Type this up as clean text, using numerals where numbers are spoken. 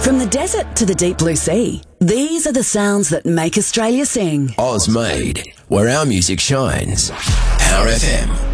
From the desert to the deep blue sea, these are the sounds that make Australia sing. Oz made, where our music shines. Power FM.